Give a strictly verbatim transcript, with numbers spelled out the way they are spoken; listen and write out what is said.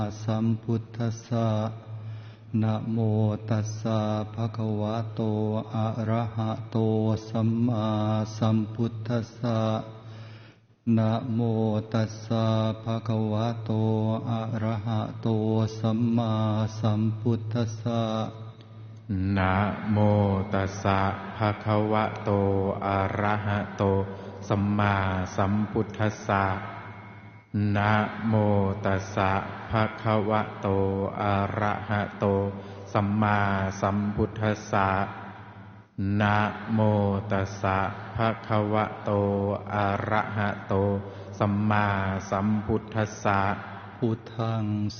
สัมพุทธัสสะนะโมตัสสะภะคะวะโตอะระหะโตสัมมาสัมพุทธัสสะนะโมตัสสะภะคะวะโตอะระหะโตสัมมาสัมพุทธัสสะนะโมตัสสะภะคะวะโตอะระหะโตสัมมาสัมพุทธัสสะนะโมตัสสะภะคะวะโตอะระหะโตสัมมาสัมพุทธัสสะนะโมตัสสะภะคะวะโตอะระหะโตสัมมาสัมพุทธัสสะพุทธัง